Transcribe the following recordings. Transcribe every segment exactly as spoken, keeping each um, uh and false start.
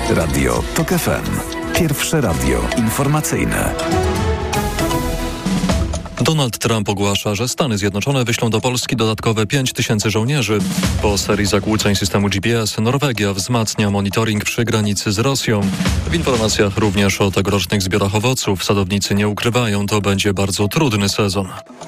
Radio TOK F M. Pierwsze radio informacyjne. Donald Trump ogłasza, że Stany Zjednoczone wyślą do Polski dodatkowe pięć tysięcy żołnierzy. Po serii zakłóceń systemu G P S Norwegia wzmacnia monitoring przy granicy z Rosją. W informacjach również o tegorocznych zbiorach owoców. Sadownicy nie ukrywają, to będzie bardzo trudny sezon.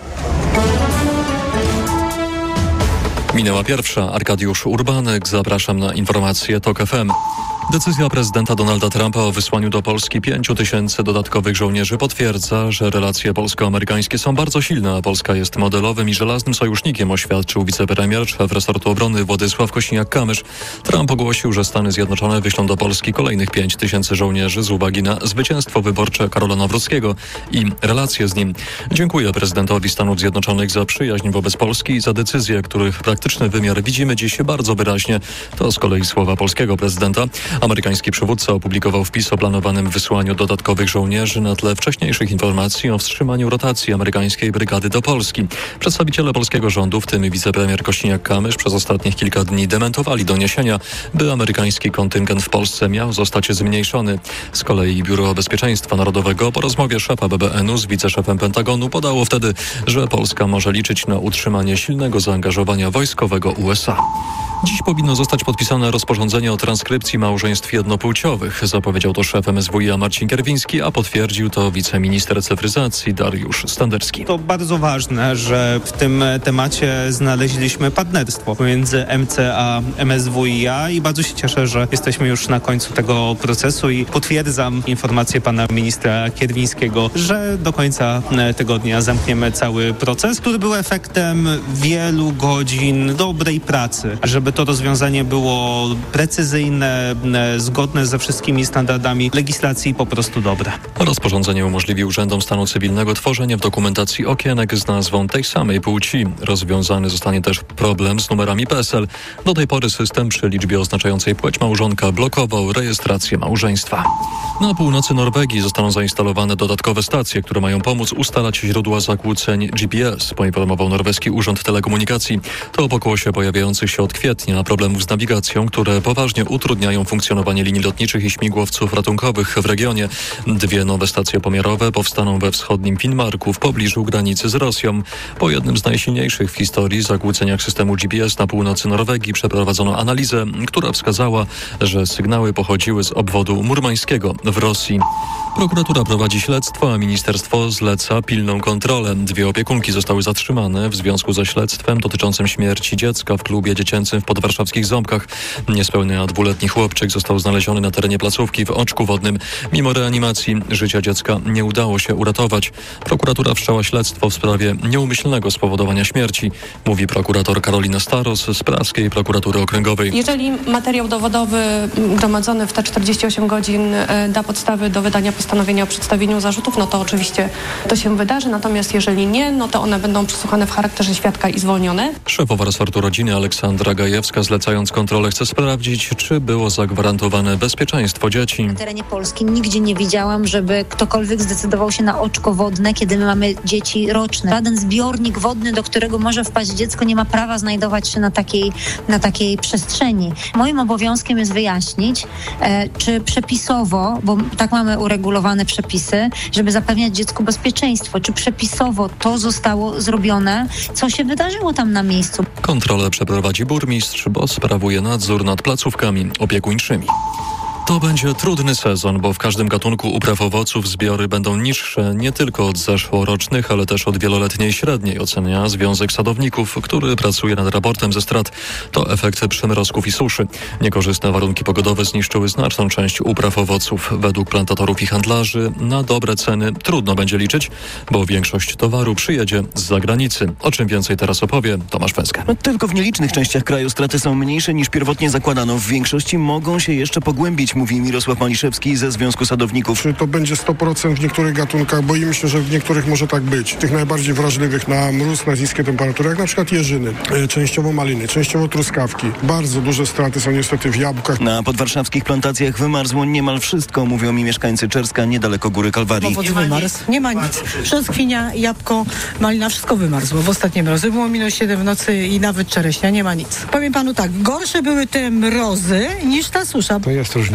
Minęła pierwsza. Arkadiusz Urbanek. Zapraszam na informacje TOK F M. Decyzja prezydenta Donalda Trumpa o wysłaniu do Polski pięciu tysięcy dodatkowych żołnierzy potwierdza, że relacje polsko-amerykańskie są bardzo silne, a Polska jest modelowym i żelaznym sojusznikiem, oświadczył wicepremier, szef resortu obrony Władysław Kosiniak-Kamysz. Trump ogłosił, że Stany Zjednoczone wyślą do Polski kolejnych pięć tysięcy żołnierzy z uwagi na zwycięstwo wyborcze Karola Nawrockiego i relacje z nim. Dziękuję prezydentowi Stanów Zjednoczonych za przyjaźń wobec Polski i za decyzje, których praktyczny wymiar widzimy dziś bardzo wyraźnie. To z kolei słowa polskiego prezydenta. Amerykański przywódca opublikował wpis o planowanym wysłaniu dodatkowych żołnierzy na tle wcześniejszych informacji o wstrzymaniu rotacji amerykańskiej brygady do Polski. Przedstawiciele polskiego rządu, w tym wicepremier Kosiniak-Kamysz, przez ostatnich kilka dni dementowali doniesienia, by amerykański kontyngent w Polsce miał zostać zmniejszony. Z kolei Biuro Bezpieczeństwa Narodowego po rozmowie szefa B B N-u z wiceszefem Pentagonu podało wtedy, że Polska może liczyć na utrzymanie silnego zaangażowania wojskowego U S A. Dziś powinno zostać podpisane rozporządzenie o transkrypcji małżeństw jednopłciowych. Zapowiedział to szef M S W i A Marcin Kierwiński, a potwierdził to wiceminister cyfryzacji Dariusz Standerski. To bardzo ważne, że w tym temacie znaleźliśmy partnerstwo pomiędzy M C a M S W i A i bardzo się cieszę, że jesteśmy już na końcu tego procesu i potwierdzam informację pana ministra Kierwińskiego, że do końca tygodnia zamkniemy cały proces, który był efektem wielu godzin dobrej pracy, żeby to rozwiązanie było precyzyjne, zgodne ze wszystkimi standardami legislacji i po prostu dobre. Rozporządzenie umożliwi urzędom stanu cywilnego tworzenie w dokumentacji okienek z nazwą tej samej płci. Rozwiązany zostanie też problem z numerami P E S E L. Do tej pory system przy liczbie oznaczającej płeć małżonka blokował rejestrację małżeństwa. Na północy Norwegii zostaną zainstalowane dodatkowe stacje, które mają pomóc ustalać źródła zakłóceń G P S, poinformował norweski Urząd Telekomunikacji. To pokłosie pojawiających się od kwietnia problemów z nawigacją, które poważnie utrudniają funkcjonowanie linii lotniczych i śmigłowców ratunkowych w regionie. Dwie nowe stacje pomiarowe powstaną we wschodnim Finnmarku w pobliżu granicy z Rosją. Po jednym z najsilniejszych w historii zakłóceniach systemu G P S na północy Norwegii przeprowadzono analizę, która wskazała, że sygnały pochodziły z obwodu murmańskiego w Rosji. Prokuratura prowadzi śledztwo, a ministerstwo zleca pilną kontrolę. Dwie opiekunki zostały zatrzymane w związku ze śledztwem dotyczącym śmierci dziecka w klubie dziecięcym w podwarszawskich Ząbkach. Niespełna dwuletni chłopczyk został znaleziony na terenie placówki w oczku wodnym. Mimo reanimacji życia dziecka nie udało się uratować. Prokuratura wszczęła śledztwo w sprawie nieumyślnego spowodowania śmierci, mówi prokurator Karolina Staros z Praskiej Prokuratury Okręgowej. Jeżeli materiał dowodowy gromadzony w te czterdzieści osiem godzin da podstawy do wydania postanowienia o przedstawieniu zarzutów, no to oczywiście to się wydarzy. Natomiast jeżeli nie, no to one będą przesłuchane w charakterze świadka i zwolnione. Szefowa resortu rodziny Aleksandra Gajewska, zlecając kontrolę, chce sprawdzić, czy było zagwarantowane bezpieczeństwo dzieci. Na terenie Polski nigdzie nie widziałam, żeby ktokolwiek zdecydował się na oczko wodne, kiedy my mamy dzieci roczne. Żaden zbiornik wodny, do którego może wpaść dziecko, nie ma prawa znajdować się na takiej, na takiej przestrzeni. Moim obowiązkiem jest wyjaśnić, e, czy przepisowo, bo tak mamy uregulowane przepisy, żeby zapewniać dziecku bezpieczeństwo, czy przepisowo to zostało zrobione, co się wydarzyło tam na miejscu. Kontrolę przeprowadzi burmistrz, bo sprawuje nadzór nad placówkami opiekuńczymi. To będzie trudny sezon, bo w każdym gatunku upraw owoców zbiory będą niższe nie tylko od zeszłorocznych, ale też od wieloletniej średniej, ocenia Związek Sadowników, który pracuje nad raportem ze strat. To efekt przymrozków i suszy. Niekorzystne warunki pogodowe zniszczyły znaczną część upraw owoców. Według plantatorów i handlarzy na dobre ceny trudno będzie liczyć, bo większość towaru przyjedzie z zagranicy. O czym więcej teraz opowie Tomasz Węska. No, tylko w nielicznych częściach kraju straty są mniejsze niż pierwotnie zakładano. W większości mogą się jeszcze pogłębić, mówi Mirosław Maliszewski ze Związku Sadowników. Czy to będzie sto procent w niektórych gatunkach? Boimy się, że w niektórych może tak być. Tych najbardziej wrażliwych na mróz, na niskie temperatury, jak na przykład jeżyny, częściowo maliny, częściowo truskawki. Bardzo duże straty są niestety w jabłkach. Na podwarszawskich plantacjach wymarzło niemal wszystko, mówią mi mieszkańcy Czerska, niedaleko Góry Kalwarii. Owoc wymarzł, nie ma nic. Brzoskwinia, jabłko, malina, wszystko wymarzło. W ostatnie mrozy było minus siedem w nocy i nawet czereśnia, nie ma nic. Powiem panu tak, gorsze były te mrozy niż ta susza. To jest różnica.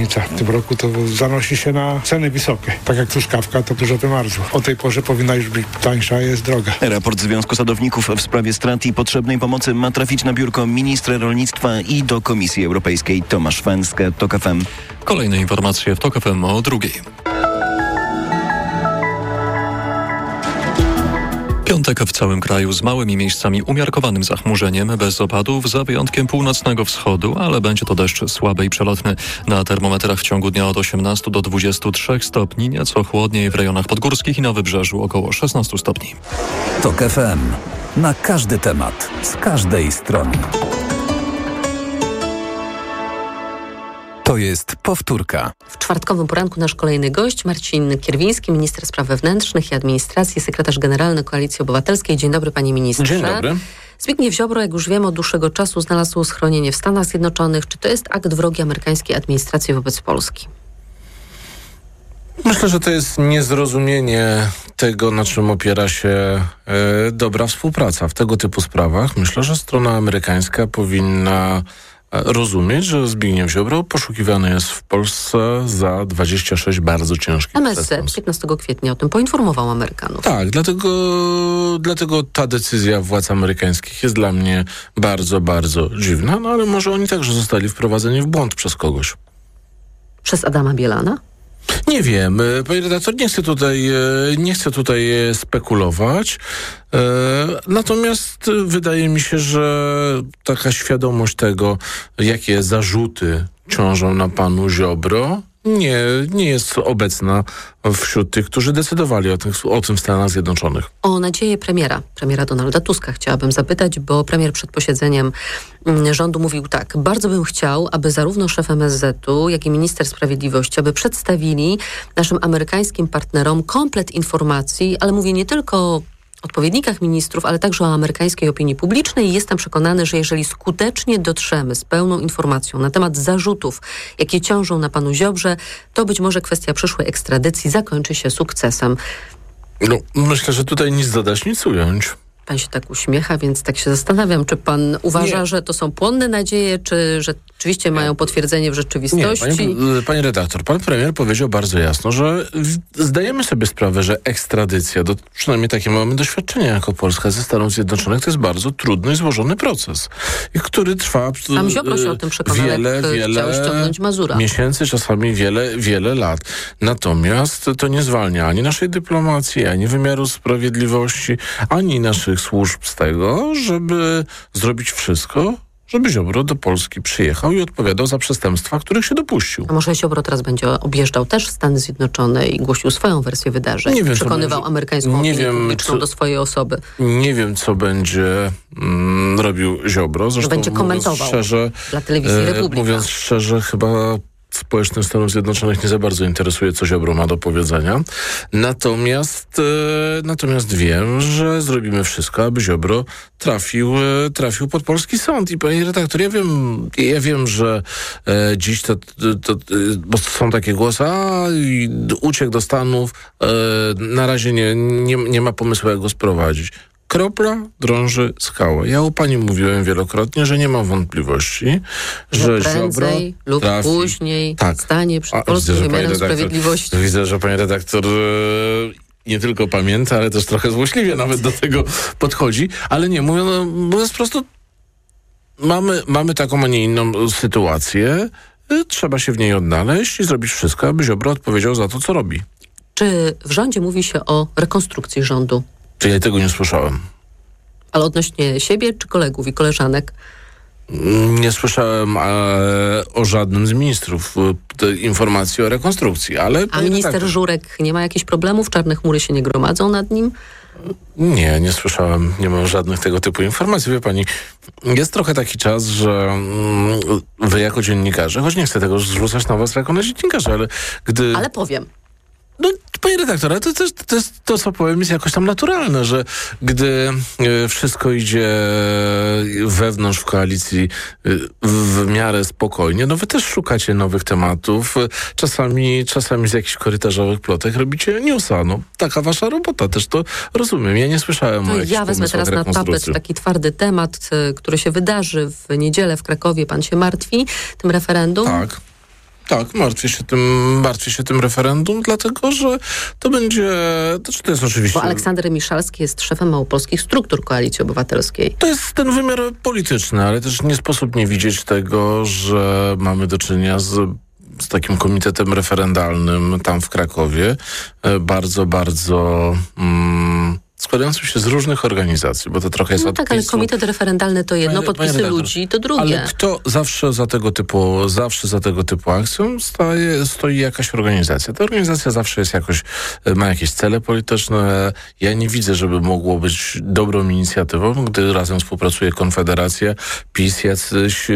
różnica. W tym roku to zanosi się na ceny wysokie. Tak jak truskawka, to dużo wymarzło. O tej porze powinna już być tańsza, jest droga. Raport Związku Sadowników w sprawie strat i potrzebnej pomocy ma trafić na biurko ministra rolnictwa i do Komisji Europejskiej. Tomasz Węskę, TOK F M. Kolejne informacje w TOK F M o drugiej. Piątek w całym kraju z małymi miejscami umiarkowanym zachmurzeniem, bez opadów, za wyjątkiem północnego wschodu, ale będzie to deszcz słaby i przelotny. Na termometrach w ciągu dnia od osiemnastu do dwudziestu trzech stopni, nieco chłodniej w rejonach podgórskich i na wybrzeżu około szesnastu stopni. TOK F M. Na każdy temat, z każdej strony. To jest powtórka. W czwartkowym poranku nasz kolejny gość, Marcin Kierwiński, minister spraw wewnętrznych i administracji, sekretarz generalny Koalicji Obywatelskiej. Dzień dobry, panie ministrze. Dzień dobry. Zbigniew Ziobro, jak już wiemy, od dłuższego czasu znalazł schronienie w Stanach Zjednoczonych. Czy to jest akt wrogi amerykańskiej administracji wobec Polski? Myślę, że to jest niezrozumienie tego, na czym opiera się e, dobra współpraca w tego typu sprawach. Myślę, że strona amerykańska powinna rozumieć, że Zbigniew Ziobro poszukiwany jest w Polsce za dwadzieścia sześć bardzo ciężkich M S Z przestępstw. piętnastego kwietnia o tym poinformował Amerykanów. Tak, dlatego, dlatego ta decyzja władz amerykańskich jest dla mnie bardzo, bardzo dziwna, no ale może oni także zostali wprowadzeni w błąd przez kogoś. Przez Adama Bielana? Nie wiem, panie redaktor, nie chcę tutaj, nie chcę tutaj spekulować, natomiast wydaje mi się, że taka świadomość tego, jakie zarzuty ciążą na panu Ziobro, nie, nie jest obecna wśród tych, którzy decydowali o tym, o tym w Stanach Zjednoczonych. O nadzieję premiera, premiera Donalda Tuska chciałabym zapytać, bo premier przed posiedzeniem rządu mówił tak: bardzo bym chciał, aby zarówno szef M S Z u, jak i minister sprawiedliwości, aby przedstawili naszym amerykańskim partnerom komplet informacji, ale mówię nie tylko o odpowiednikach ministrów, ale także o amerykańskiej opinii publicznej i jestem przekonany, że jeżeli skutecznie dotrzemy z pełną informacją na temat zarzutów, jakie ciążą na panu Ziobrze, to być może kwestia przyszłej ekstradycji zakończy się sukcesem. No, myślę, że tutaj nic dodać, nic ująć. Pan się tak uśmiecha, więc tak się zastanawiam, czy pan uważa, Nie. że to są płonne nadzieje, czy że rzeczywiście mają potwierdzenie w rzeczywistości? Nie, panie, panie redaktor, pan premier powiedział bardzo jasno, że zdajemy sobie sprawę, że ekstradycja, do, przynajmniej takie mamy doświadczenia jako Polska ze Stanów Zjednoczonych, to jest bardzo trudny i złożony proces, i który trwa Sam Ziobro się o tym przekonał, wiele, jak wiele chciał ściągnąć Mazura. miesięcy, czasami wiele, wiele lat. Natomiast to nie zwalnia ani naszej dyplomacji, ani wymiaru sprawiedliwości, ani naszych służb z tego, żeby zrobić wszystko, żeby Ziobro do Polski przyjechał i odpowiadał za przestępstwa, których się dopuścił. A może Ziobro teraz będzie objeżdżał też Stany Zjednoczone i głosił swoją wersję wydarzeń? Nie wiem, przekonywał będzie, amerykańską opinię wiem, publiczną co, do swojej osoby. Nie wiem, co będzie mm, robił Ziobro. Zresztą będzie komentował szczerze, dla telewizji Republika. Mówiąc szczerze, chyba społeczność Stanów Zjednoczonych nie za bardzo interesuje, co Ziobro ma do powiedzenia. Natomiast, e, natomiast wiem, że zrobimy wszystko, aby Ziobro trafił, e, trafił pod polski sąd. I panie redaktor, ja wiem, ja wiem, że e, dziś to, to, to, bo są takie głosy, a uciekł do Stanów, e, na razie nie, nie, nie ma pomysłu, jak go sprowadzić. Kropla drąży skałę. Ja u pani mówiłem wielokrotnie, że nie mam wątpliwości, że, że prędzej Ziobro lub trafi, później tak, stanie przed polskim wymiarem sprawiedliwości. Widzę, że pani redaktor e, nie tylko pamięta, ale też trochę złośliwie nawet do tego podchodzi. Ale nie, mówię, no, mówiąc prosto, mamy, mamy taką, a nie inną sytuację. E, trzeba się w niej odnaleźć i zrobić wszystko, aby Ziobro odpowiedział za to, co robi. Czy w rządzie mówi się o rekonstrukcji rządu? Czy ja tego nie słyszałem? Ale odnośnie siebie czy kolegów i koleżanek? Nie słyszałem e, o żadnym z ministrów e, informacji o rekonstrukcji, ale... A minister tak, Żurek nie ma jakichś problemów? Czarne chmury się nie gromadzą nad nim? Nie, nie słyszałem, nie mam żadnych tego typu informacji. Wie pani, jest trochę taki czas, że mm, wy jako dziennikarze, choć nie chcę tego zrzucać na was jako na dziennikarze, ale gdy... Ale powiem. No, panie redaktor, ale to, to, to jest to, co powiem, jest jakoś tam naturalne, że gdy y, wszystko idzie wewnątrz w koalicji y, w miarę spokojnie, no wy też szukacie nowych tematów. Czasami, czasami z jakichś korytarzowych plotek robicie newsa. No, taka wasza robota, też to rozumiem. Ja nie słyszałem to o jakichś ja wezmę teraz na tapet taki twardy temat, który się wydarzy w niedzielę w Krakowie. Pan się martwi tym referendum? Tak. Tak, martwię się tym, martwię się tym referendum, dlatego że to będzie, to, to jest oczywiście... Bo Aleksander Miszalski jest szefem małopolskich struktur Koalicji Obywatelskiej. To jest ten wymiar polityczny, ale też nie sposób nie widzieć tego, że mamy do czynienia z, z takim komitetem referendalnym tam w Krakowie. Bardzo, bardzo... Mm, składającym się z różnych organizacji, bo to trochę jest no od tak, PiSu. Ale komitet referendalny to jedno, panie, podpisy panie ludzi to drugie. Ale kto zawsze za tego typu, zawsze za tego typu akcją staje, stoi jakaś organizacja. Ta organizacja zawsze jest jakoś, ma jakieś cele polityczne. Ja nie widzę, żeby mogło być dobrą inicjatywą, gdy razem współpracuje Konfederacja, PiS, jacyś e,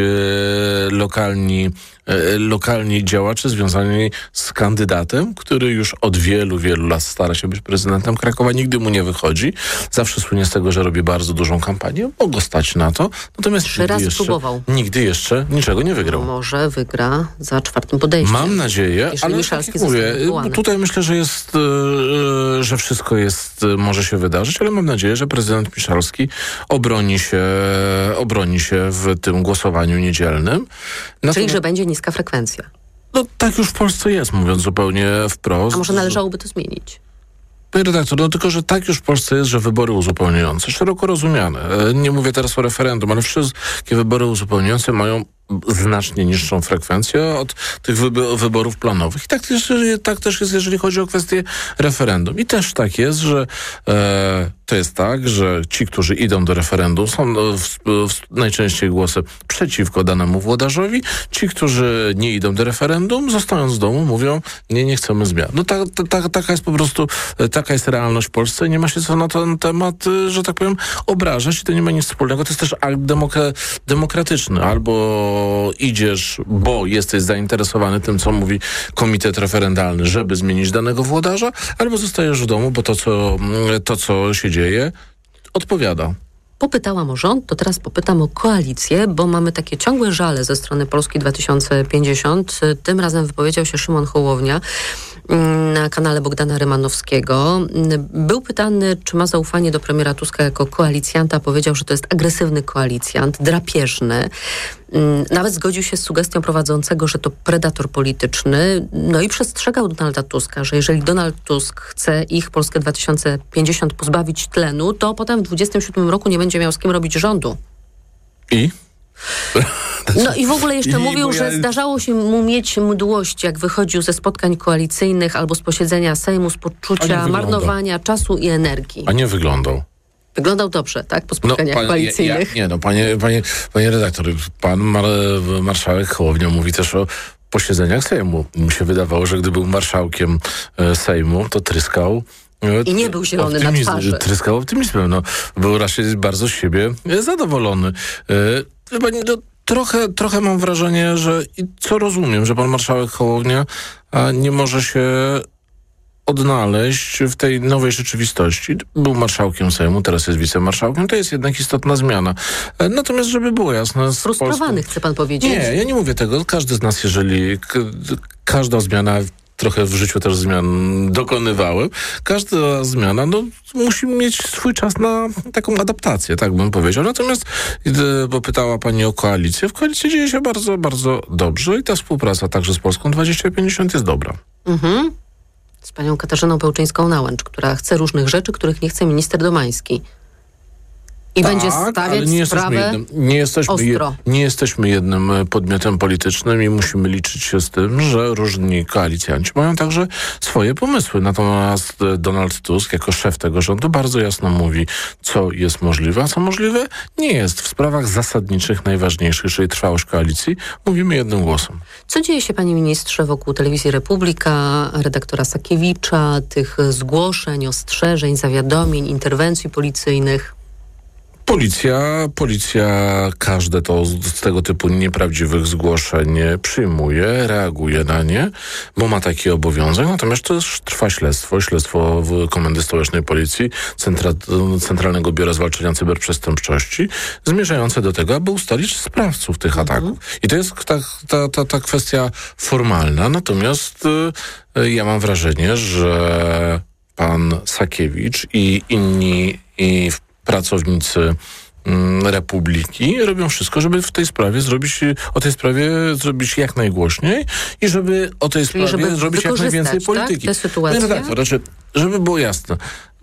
lokalni lokalni działacze związani z kandydatem, który już od wielu, wielu lat stara się być prezydentem Krakowa. Nigdy mu nie wychodzi. Zawsze słynie z tego, że robi bardzo dużą kampanię. Mogło stać na to. Natomiast Trzy razy jeszcze, próbował. Nigdy jeszcze niczego nie wygrał. Może wygra za czwartym podejściem. Mam nadzieję, ale tak jak mówię, tutaj myślę, że jest, yy, że wszystko jest, yy, może się wydarzyć, ale mam nadzieję, że prezydent Miszalski obroni się, obroni się w tym głosowaniu niedzielnym. Natomiast... Czyli, że będzie niska frekwencja. No tak już w Polsce jest, mówiąc zupełnie wprost. A może należałoby to zmienić? Panie redaktor, no tylko, że tak już w Polsce jest, że wybory uzupełniające, szeroko rozumiane. Nie mówię teraz o referendum, ale wszystkie wybory uzupełniające mają znacznie niższą frekwencję od tych wyborów planowych. I tak też, tak też jest, jeżeli chodzi o kwestię referendum. I też tak jest, że e, to jest tak, że ci, którzy idą do referendum, są w, w, najczęściej głosy przeciwko danemu włodarzowi. Ci, którzy nie idą do referendum, zostając w domu, mówią, nie, nie chcemy zmian. No ta, ta, ta, taka jest po prostu, taka jest realność w Polsce. Nie ma się co na ten temat, że tak powiem, obrażać i to nie ma nic wspólnego. To jest też akt demokra- demokratyczny. Albo idziesz, bo jesteś zainteresowany tym, co mówi komitet referendalny, żeby zmienić danego włodarza, albo zostajesz w domu, bo to, co, to, co się dzieje, odpowiada. Popytałam o rząd, to teraz popytam o koalicję, bo mamy takie ciągłe żale ze strony Polski dwa tysiące pięćdziesiąt. Tym razem wypowiedział się Szymon Hołownia na kanale Bogdana Rymanowskiego. Był pytany, czy ma zaufanie do premiera Tuska jako koalicjanta. Powiedział, że to jest agresywny koalicjant, drapieżny. Nawet zgodził się z sugestią prowadzącego, że to predator polityczny. No i przestrzegał Donalda Tuska, że jeżeli Donald Tusk chce ich, Polskę dwa tysiące pięćdziesiąt, pozbawić tlenu, to potem w dwudziestym siódmym roku nie będzie miał z kim robić rządu. I? No i w ogóle jeszcze I, mówił, ja... że zdarzało się mu mieć mdłość, jak wychodził ze spotkań koalicyjnych albo z posiedzenia Sejmu z poczucia marnowania czasu i energii. A nie wyglądał. Wyglądał dobrze, tak? Po spotkaniach no, pan, koalicyjnych. Ja, ja, nie, no panie, panie, panie redaktor, pan mar, marszałek Hołownia mówi też o posiedzeniach Sejmu. Mi się wydawało, że gdy był marszałkiem e, Sejmu, to tryskał I nie był zielony na twarzy. Tryskał optymizmem. No, był raczej bardzo z siebie zadowolony. E, pani, no, trochę, trochę mam wrażenie, że i co rozumiem, że pan marszałek Hołownia a, nie może się odnaleźć w tej nowej rzeczywistości. Był marszałkiem Sejmu, teraz jest wicemarszałkiem. To jest jednak istotna zmiana. Natomiast, żeby było jasne... Frustrowany, Polską... chce pan powiedzieć? Nie, ja nie mówię tego. Każdy z nas, jeżeli... K- każda zmiana... Trochę w życiu też zmian dokonywałem. Każda zmiana no, musi mieć swój czas na taką adaptację, tak bym powiedział. Natomiast, bo pytała pani o koalicję, w koalicji dzieje się bardzo, bardzo dobrze i ta współpraca także z Polską dwadzieścia pięćdziesiąt jest dobra. Mhm. Z panią Katarzyną Pełczyńską-Nałęcz, która chce różnych rzeczy, których nie chce minister Domański. I tak, będzie stawiać nie sprawę jednym, nie, jesteśmy je, nie jesteśmy jednym podmiotem politycznym i musimy liczyć się z tym, że różni koalicjanci mają także swoje pomysły. Natomiast Donald Tusk jako szef tego rządu bardzo jasno mówi, co jest możliwe, a co możliwe nie jest. W sprawach zasadniczych, najważniejszych, czyli trwałość koalicji, mówimy jednym głosem. Co dzieje się, panie ministrze, wokół Telewizji Republika, redaktora Sakiewicza, tych zgłoszeń, ostrzeżeń, zawiadomień, interwencji policyjnych? Policja, policja każde to z tego typu nieprawdziwych zgłoszeń przyjmuje, reaguje na nie, bo ma taki obowiązek. Natomiast też trwa śledztwo, śledztwo w Komendy Stołecznej Policji, Centra, Centralnego Biura Zwalczania Cyberprzestępczości, zmierzające do tego, aby ustalić sprawców tych ataków. I to jest ta, ta, ta, ta kwestia formalna. Natomiast y, ja mam wrażenie, że pan Sakiewicz i inni i pracownicy Republiki robią wszystko, żeby w tej sprawie zrobić, o tej sprawie zrobić jak najgłośniej i żeby o tej Czyli sprawie żeby zrobić jak najwięcej polityki. Tak, tę sytuację? No tak, to znaczy, żeby było jasne.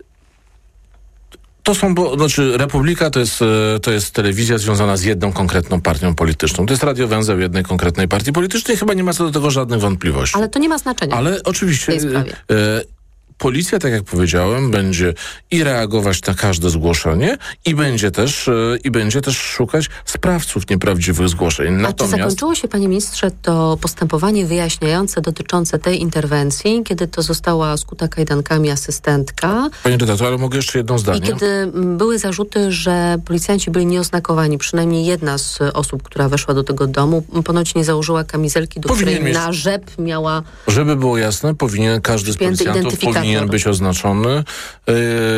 To są, bo, znaczy Republika to jest, to jest telewizja związana z jedną konkretną partią polityczną. To jest radiowęzeł jednej konkretnej partii politycznej. Chyba nie ma co do tego żadnych wątpliwości. Ale to nie ma znaczenia. Ale oczywiście... W tej sprawie. E, Policja, tak jak powiedziałem, będzie i reagować na każde zgłoszenie i będzie też, e, i będzie też szukać sprawców nieprawdziwych zgłoszeń. Natomiast... A czy zakończyło się, panie ministrze, to postępowanie wyjaśniające dotyczące tej interwencji, kiedy to została skuta kajdankami asystentka? Panie redaktor, ale mogę jeszcze jedno zdanie? I kiedy były zarzuty, że policjanci byli nieoznakowani. Przynajmniej jedna z osób, która weszła do tego domu, ponoć nie założyła kamizelki, do Powinien której mieć... na rzep miała... Żeby było jasne, powinien każdy z policjantów powinien być oznaczony. Yy,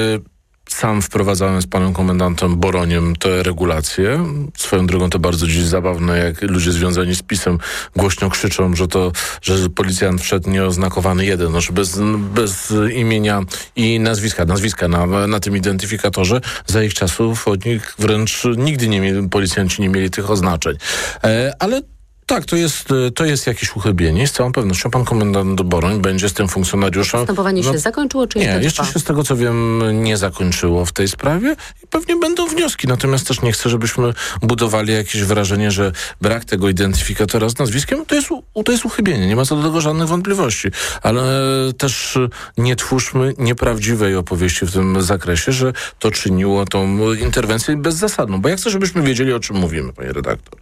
sam wprowadzałem z panem komendantem Boroniem te regulacje. Swoją drogą to bardzo dziś zabawne, jak ludzie związani z PiS-em głośno krzyczą, że to, że policjant wszedł nieoznakowany jeden, znaczy bez, bez imienia i nazwiska, nazwiska na, na tym identyfikatorze. Za ich czasów od nich wręcz nigdy nie mieli, policjanci nie mieli tych oznaczeń. E, ale tak, to jest, to jest jakieś uchybienie. Z całą pewnością pan komendant Boroń będzie z tym funkcjonariuszem... Postępowanie no, się zakończyło, czy nie? jeszcze Jeszcze się z tego, co wiem, nie zakończyło w tej sprawie i pewnie będą wnioski. Natomiast też nie chcę, żebyśmy budowali jakieś wrażenie, że brak tego identyfikatora z nazwiskiem to jest, to jest uchybienie. Nie ma co do tego żadnych wątpliwości. Ale też nie twórzmy nieprawdziwej opowieści w tym zakresie, że to czyniło tą interwencję bezzasadną. Bo ja chcę, żebyśmy wiedzieli, o czym mówimy, panie redaktor.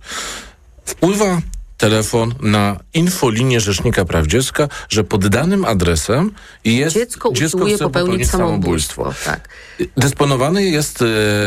Wpływa telefon na infolinię Rzecznika Praw Dziecka, że pod danym adresem jest dziecko, dziecko chce popełnić, popełnić samobójstwo. samobójstwo. Tak. Dysponowany jest e,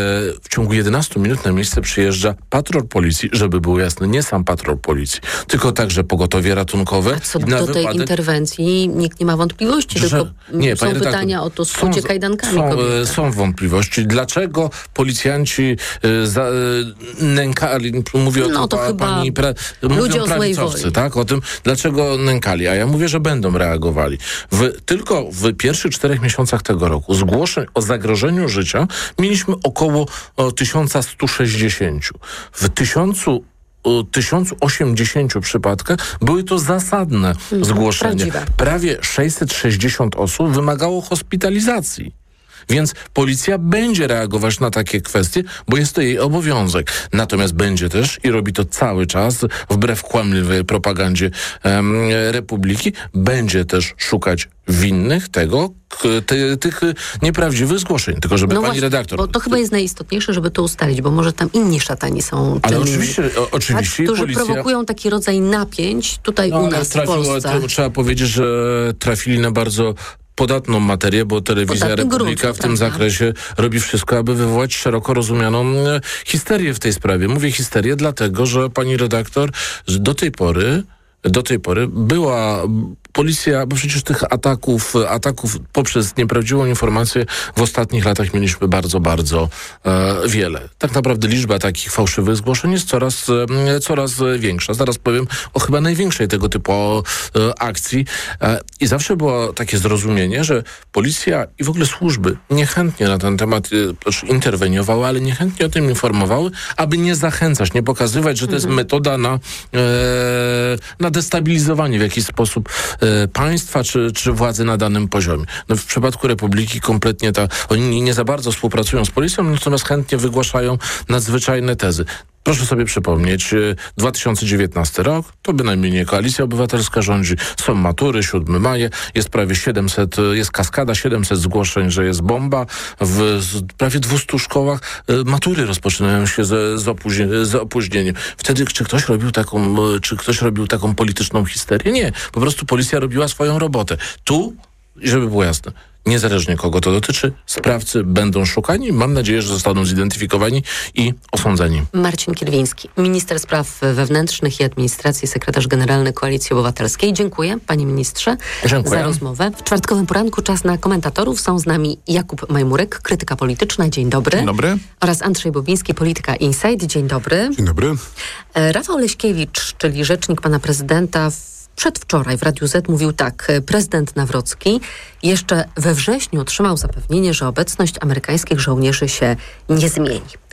w ciągu jedenastu minut na miejsce przyjeżdża patrol policji, żeby było jasne, nie sam patrol policji, tylko także pogotowie ratunkowe. A co na do wypadek, tej interwencji nikt nie ma wątpliwości, że, tylko nie, są redaktor, pytania o to skucie są, kajdankami są, kobiety. Są wątpliwości. Dlaczego policjanci e, za, e, nękali, mówię o no, tym to pa, chyba pani pra, ludzie o złej woli. Tak, o tym, dlaczego nękali. A ja mówię, że będą reagowali. W, tylko w pierwszych czterech miesiącach tego roku zgłoszeń o zagrożeniu życia mieliśmy około o, tysiąc sto sześćdziesiąt. W tysiącu tysiąc osiemdziesiąt przypadkach były to zasadne mm, zgłoszenia. Prawdziwe. Prawie sześćset sześćdziesiąt osób wymagało hospitalizacji. Więc policja będzie reagować na takie kwestie, bo jest to jej obowiązek. Natomiast będzie też, i robi to cały czas, wbrew kłamliwej propagandzie um, Republiki, będzie też szukać winnych tego, k, ty, tych nieprawdziwych zgłoszeń. Tylko żeby no pani właśnie, redaktor... bo to chyba jest najistotniejsze, żeby to ustalić, bo może tam inni szatani są Ale czynni. oczywiście, o, oczywiście tak, którzy policja... prowokują taki rodzaj napięć tutaj no, u nas trafiło, w Polsce. To, trzeba powiedzieć, że trafili na bardzo podatną materię, bo telewizja Podatny Republika grunt, w tym prawda? zakresie robi wszystko, aby wywołać szeroko rozumianą e, histerię w tej sprawie. Mówię histerię dlatego, że pani redaktor do tej pory do tej pory była policja, bo przecież tych ataków, ataków poprzez nieprawdziwą informację w ostatnich latach mieliśmy bardzo, bardzo e, wiele. Tak naprawdę liczba takich fałszywych zgłoszeń jest coraz, e, coraz większa. Zaraz powiem o chyba największej tego typu e, akcji. E, I zawsze było takie zrozumienie, że policja i w ogóle służby niechętnie na ten temat e, interweniowały, ale niechętnie o tym informowały, aby nie zachęcać, nie pokazywać, że to jest metoda na, e, na destabilizowanie w jakiś sposób e, państwa czy, czy władzy na danym poziomie. No w przypadku Republiki kompletnie ta, oni nie, nie za bardzo współpracują z policją, natomiast chętnie wygłaszają nadzwyczajne tezy. Proszę sobie przypomnieć, dwa tysiące dziewiętnasty rok, to bynajmniej nie Koalicja Obywatelska rządzi, są matury, siódmego maja, jest prawie siedemset, jest kaskada, siedemset zgłoszeń, że jest bomba, w prawie dwustu szkołach matury rozpoczynają się z, z, opóźni, z opóźnieniem. Wtedy czy ktoś robił taką, czy ktoś robił taką polityczną histerię? Nie, po prostu policja robiła swoją robotę. Tu, żeby było jasne, niezależnie kogo to dotyczy, sprawcy będą szukani. Mam nadzieję, że zostaną zidentyfikowani i osądzeni. Marcin Kierwiński, minister spraw wewnętrznych i administracji, sekretarz generalny Koalicji Obywatelskiej. Dziękuję, panie ministrze, Dziękuję. za rozmowę. W czwartkowym poranku czas na komentatorów. Są z nami Jakub Majmurek, krytyka polityczna. Dzień dobry. Dzień dobry. Oraz Andrzej Bobiński, Polityka Insight. Dzień dobry. Dzień dobry. Rafał Leśkiewicz, czyli rzecznik pana prezydenta, przedwczoraj w Radiu Z mówił tak. Prezydent Nawrocki jeszcze we wrześniu otrzymał zapewnienie, że obecność amerykańskich żołnierzy się nie zmieni.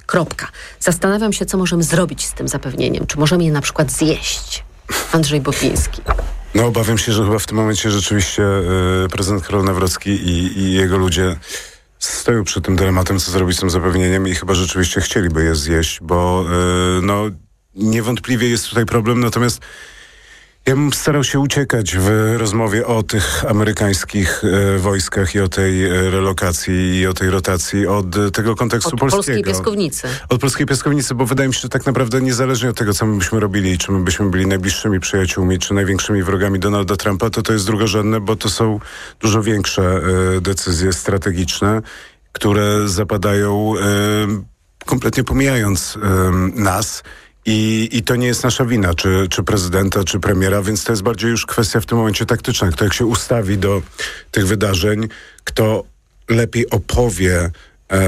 Kropka. Zastanawiam się, co możemy zrobić z tym zapewnieniem. Czy możemy je na przykład zjeść? Andrzej Bopiński. No obawiam się, że chyba w tym momencie rzeczywiście y, prezydent Karol Nawrocki i, i jego ludzie stoją przed tym dylematem, co zrobić z tym zapewnieniem i chyba rzeczywiście chcieliby je zjeść, bo y, no niewątpliwie jest tutaj problem, natomiast ja bym starał się uciekać w rozmowie o tych amerykańskich e, wojskach i o tej e, relokacji i o tej rotacji od e, tego kontekstu od polskiego. polskiej piaskownicy. Od polskiej piaskownicy, bo wydaje mi się, że tak naprawdę niezależnie od tego, co my byśmy robili, czy my byśmy byli najbliższymi przyjaciółmi, czy największymi wrogami Donalda Trumpa, to to jest drugorzędne, bo to są dużo większe e, decyzje strategiczne, które zapadają e, kompletnie pomijając e, nas. I, I to nie jest nasza wina, czy, czy prezydenta, czy premiera, więc to jest bardziej już kwestia w tym momencie taktyczna. Kto jak się ustawi do tych wydarzeń, kto lepiej opowie e,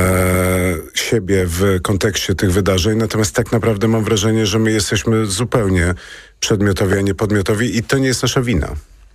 siebie w kontekście tych wydarzeń. Natomiast tak naprawdę mam wrażenie, że my jesteśmy zupełnie przedmiotowi, a nie podmiotowi i to nie jest nasza wina.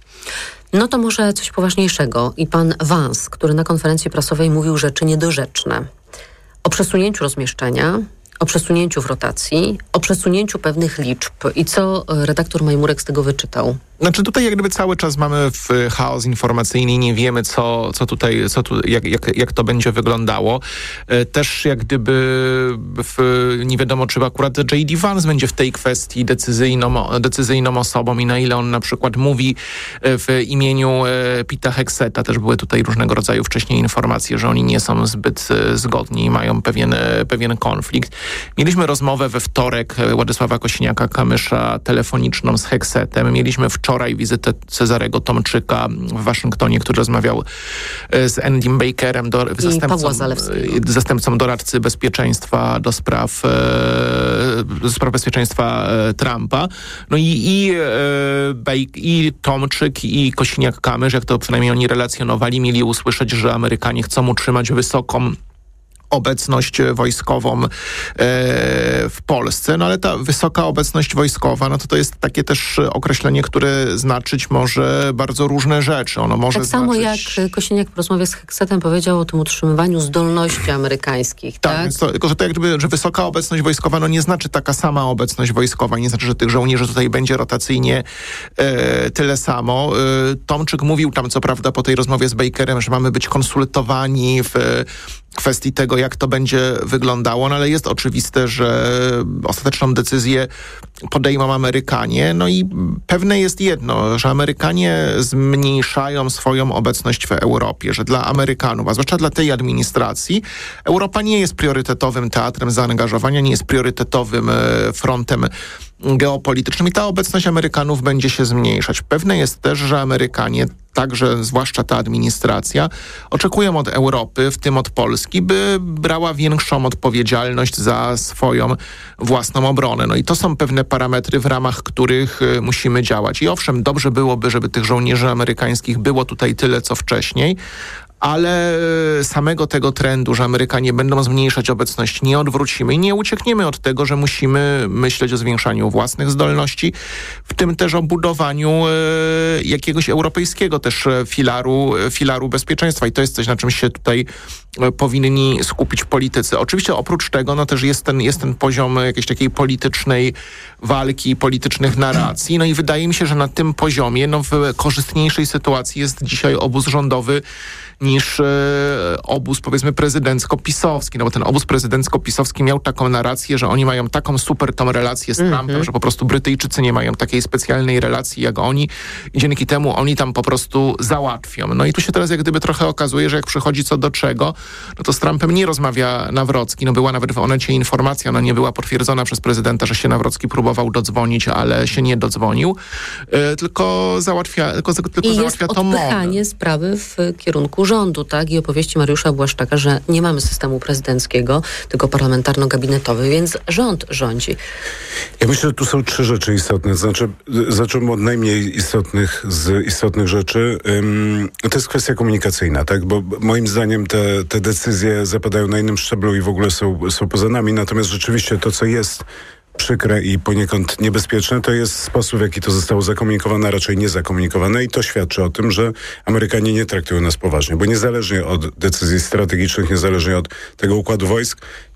No to może coś poważniejszego. I pan Vance, który na konferencji prasowej mówił rzeczy niedorzeczne o przesunięciu rozmieszczenia, o przesunięciu w rotacji, o przesunięciu pewnych liczb. I co redaktor Majmurek z tego wyczytał? Znaczy tutaj jak gdyby cały czas mamy w chaos informacyjny i nie wiemy, co, co tutaj, co tu, jak, jak, jak to będzie wyglądało. Też jak gdyby w, nie wiadomo, czy akurat J D Vance będzie w tej kwestii decyzyjną, decyzyjną osobą i na ile on na przykład mówi w imieniu Pita Hegseta. Też były tutaj różnego rodzaju wcześniej informacje, że oni nie są zbyt zgodni i mają pewien, pewien konflikt. Mieliśmy rozmowę we wtorek Władysława Kosiniaka-Kamysza telefoniczną z Hegsetem. Mieliśmy wczoraj wizytę Cezarego Tomczyka w Waszyngtonie, który rozmawiał z Andym Bakerem, do, zastępcą, zastępcą doradcy bezpieczeństwa do spraw, do spraw bezpieczeństwa Trumpa. No i, i, i Tomczyk i Kosiniak-Kamysz, jak to przynajmniej oni relacjonowali, mieli usłyszeć, że Amerykanie chcą utrzymać wysoką obecność wojskową e, w Polsce, no ale ta wysoka obecność wojskowa, no to to jest takie też określenie, które znaczyć może bardzo różne rzeczy. Ono może tak samo znaczyć... jak Kosiniak w rozmowie z Hegsetem powiedział o tym utrzymywaniu zdolności amerykańskich, tak? Tak, więc to, tylko że to jak gdyby, że wysoka obecność wojskowa, no nie znaczy taka sama obecność wojskowa, nie znaczy, że tych żołnierzy tutaj będzie rotacyjnie e, tyle samo. E, Tomczyk mówił tam co prawda po tej rozmowie z Bakerem, że mamy być konsultowani w kwestii tego, jak to będzie wyglądało, no ale jest oczywiste, że ostateczną decyzję podejmą Amerykanie. No i pewne jest jedno, że Amerykanie zmniejszają swoją obecność w Europie, że dla Amerykanów, a zwłaszcza dla tej administracji, Europa nie jest priorytetowym teatrem zaangażowania, nie jest priorytetowym frontem geopolitycznym i ta obecność Amerykanów będzie się zmniejszać. Pewne jest też, że Amerykanie, także zwłaszcza ta administracja, oczekują od Europy, w tym od Polski, by brała większą odpowiedzialność za swoją własną obronę. No i to są pewne parametry, w ramach których musimy działać. I owszem, dobrze byłoby, żeby tych żołnierzy amerykańskich było tutaj tyle, co wcześniej, ale samego tego trendu, że Amerykanie będą zmniejszać obecność, nie odwrócimy i nie uciekniemy od tego, że musimy myśleć o zwiększaniu własnych zdolności, w tym też o budowaniu e, jakiegoś europejskiego też filaru, filaru bezpieczeństwa i to jest coś, na czym się tutaj e, powinni skupić politycy. Oczywiście oprócz tego no też jest ten, jest ten poziom jakiejś takiej politycznej walki, politycznych narracji, no i wydaje mi się, że na tym poziomie no w korzystniejszej sytuacji jest dzisiaj obóz rządowy niż e, obóz, powiedzmy, prezydencko-pisowski. No bo ten obóz prezydencko-pisowski miał taką narrację, że oni mają taką super tą relację z Trumpem, mm-hmm. że po prostu Brytyjczycy nie mają takiej specjalnej relacji jak oni i dzięki temu oni tam po prostu załatwią. No i tu się teraz jak gdyby trochę okazuje, że jak przychodzi co do czego, no to z Trumpem nie rozmawia Nawrocki. No była nawet w Onecie informacja, ona nie była potwierdzona przez prezydenta, że się Nawrocki próbował dodzwonić, ale się nie dodzwonił, e, tylko załatwia, tylko, tylko I załatwia jest to odpychanie sprawy w kierunku rządu, tak? I opowieści Mariusza Błaszczaka, że nie mamy systemu prezydenckiego, tylko parlamentarno-gabinetowy, więc rząd rządzi. Ja myślę, że tu są trzy rzeczy istotne. Znaczy, zacząłem od najmniej istotnych z istotnych rzeczy. Um, to jest kwestia komunikacyjna, tak? Bo moim zdaniem te, te decyzje zapadają na innym szczeblu i w ogóle są, są poza nami. Natomiast rzeczywiście to, co jest przykre i poniekąd niebezpieczne, to jest sposób, w jaki to zostało zakomunikowane, a raczej nie zakomunikowane i to świadczy o tym, że Amerykanie nie traktują nas poważnie, bo niezależnie od decyzji strategicznych, niezależnie od tego układu wojsk,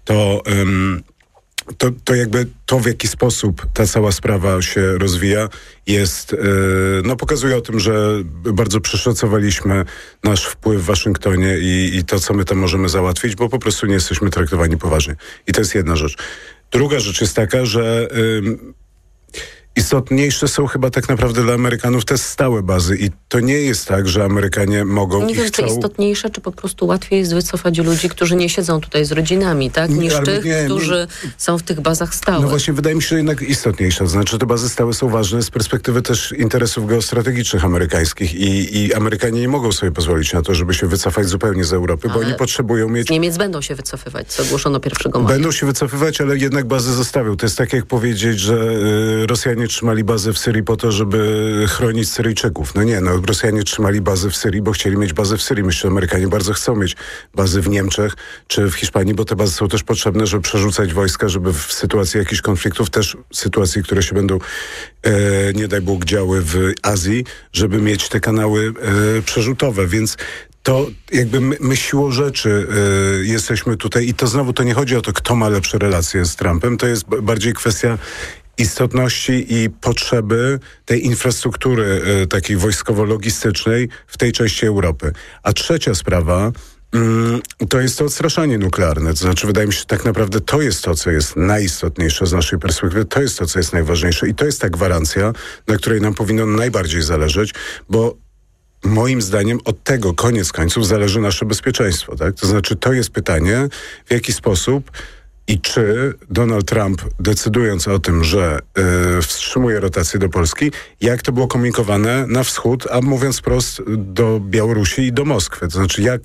to... Um, To, to jakby to, w jaki sposób ta cała sprawa się rozwija, jest, yy, no pokazuje o tym, że bardzo przeszacowaliśmy nasz wpływ w Waszyngtonie i, i to, co my tam możemy załatwić, bo po prostu nie jesteśmy traktowani poważnie. I to jest jedna rzecz. Druga rzecz jest taka, że yy, istotniejsze są chyba tak naprawdę dla Amerykanów te stałe bazy i to nie jest tak, że Amerykanie mogą nie i wiem, chcą... czy istotniejsze, czy po prostu łatwiej jest wycofać ludzi, którzy nie siedzą tutaj z rodzinami, tak? Niż Ale tych, nie, którzy nie. są w tych bazach stałych. No właśnie, wydaje mi się, że jednak istotniejsze. To znaczy, te bazy stałe są ważne z perspektywy też interesów geostrategicznych amerykańskich i, i Amerykanie nie mogą sobie pozwolić na to, żeby się wycofać zupełnie z Europy, ale bo oni potrzebują mieć... Z Niemiec będą się wycofywać, co ogłoszono pierwszego maja. Będą się wycofywać, ale jednak bazy zostawią. To jest tak, jak powiedzieć, że y, Rosjanie trzymali bazę w Syrii po to, żeby chronić Syryjczyków. No nie, no Rosjanie trzymali bazy w Syrii, bo chcieli mieć bazę w Syrii. Myślę, że Amerykanie bardzo chcą mieć bazy w Niemczech czy w Hiszpanii, bo te bazy są też potrzebne, żeby przerzucać wojska, żeby w sytuacji jakichś konfliktów, też sytuacji, które się będą, e, nie daj Bóg, działy w Azji, żeby mieć te kanały e, przerzutowe, więc to jakby my, my siłą rzeczy y, jesteśmy tutaj i to znowu to nie chodzi o to, kto ma lepsze relacje z Trumpem, to jest b- bardziej kwestia istotności i potrzeby tej infrastruktury y, takiej wojskowo-logistycznej w tej części Europy. A trzecia sprawa y, to jest to odstraszanie nuklearne. To znaczy, wydaje mi się, że tak naprawdę to jest to, co jest najistotniejsze z naszej perspektywy, to jest to, co jest najważniejsze i to jest ta gwarancja, na której nam powinno najbardziej zależeć, bo moim zdaniem od tego koniec końców zależy nasze bezpieczeństwo. Tak? To znaczy, to jest pytanie, w jaki sposób i czy Donald Trump, decydując o tym, że y, wstrzymuje rotację do Polski, jak to było komunikowane na wschód, a mówiąc wprost do Białorusi i do Moskwy. To znaczy, jak,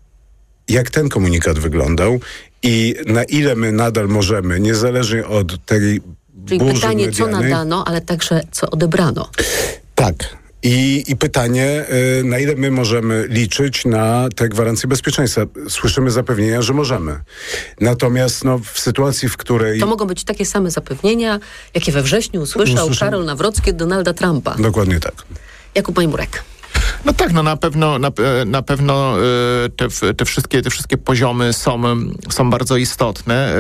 jak ten komunikat wyglądał i na ile my nadal możemy, niezależnie od tej Czyli burzy pytanie, medialnej, co nadano, ale także co odebrano. Tak. I, I pytanie, y, na ile my możemy liczyć na te gwarancje bezpieczeństwa. Słyszymy zapewnienia, że możemy. Natomiast no, w sytuacji, w której... To mogą być takie same zapewnienia, jakie we wrześniu usłyszał Usłyszałem. Karol Nawrocki od Donalda Trumpa. Dokładnie tak. Jakub Majmurek. No tak, no na pewno, na, na pewno te, te, wszystkie, te wszystkie poziomy są, są bardzo istotne.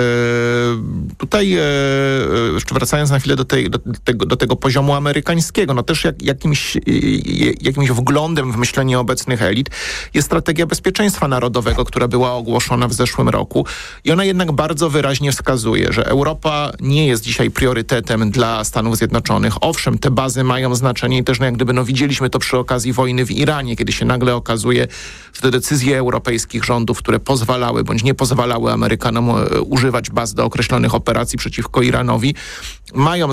Tutaj jeszcze wracając na chwilę do, tej, do, tego, do tego poziomu amerykańskiego, no też jak, jakimś, jakimś wglądem w myślenie obecnych elit jest strategia bezpieczeństwa narodowego, która była ogłoszona w zeszłym roku i ona jednak bardzo wyraźnie wskazuje, że Europa nie jest dzisiaj priorytetem dla Stanów Zjednoczonych. Owszem, te bazy mają znaczenie i też no jak gdyby no widzieliśmy to przy okazji wojny w Iranie, kiedy się nagle okazuje, że te decyzje europejskich rządów, które pozwalały bądź nie pozwalały Amerykanom używać baz do określonych operacji przeciwko Iranowi, mają